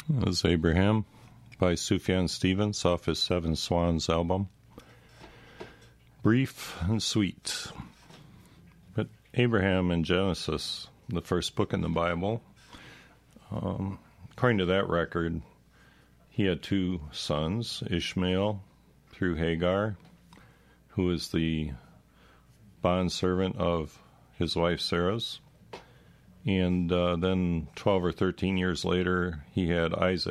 is Abraham by Sufjan Stevens off his Seven Swans album. Brief and sweet. But Abraham in Genesis, the first book in the Bible, according to that record, he had two sons, Ishmael through Hagar, who is the bondservant of his wife Sarah's. And then 12 or 13 years later, he had Isaac.